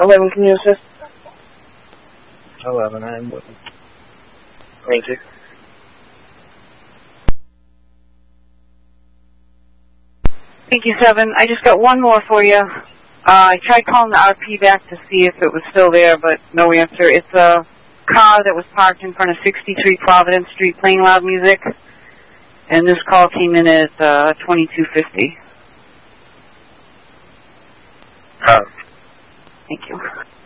11, can you assist? 11, I'm with you. Thank you. Thank you, 7. I just got one more for you. I tried calling the RP back to see if it was still there, but no answer. It's a car that was parked in front of 63 Providence Street playing loud music, and this call came in at 2250. Thank you.